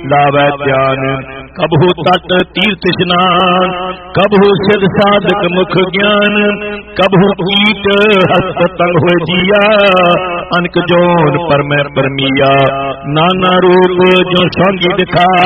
लावै ध्यान। कबहु तट तीर्थ स्नान, कबहु सिद्ध साधक मुख ज्ञान, कबहु कीट हस्त तंग होए जिया, अनक जोन पर मैं परमिया। नाना रूप जो संगी दिखाए,